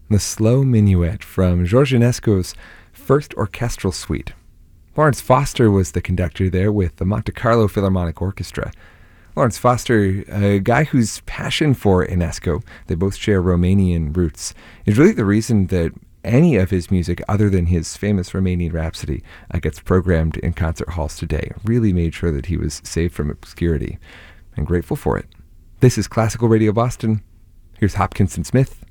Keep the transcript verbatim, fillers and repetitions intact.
the slow minuet from George Enesco's First Orchestral Suite. Lawrence Foster was the conductor there with the Monte Carlo Philharmonic Orchestra. Lawrence Foster, a guy whose passion for Enesco, they both share Romanian roots, is really the reason that any of his music other than his famous Romanian Rhapsody uh, gets programmed in concert halls today. Really made sure that he was saved from obscurity. I'm grateful for it. This is Classical Radio Boston. Here's Hopkins and Smith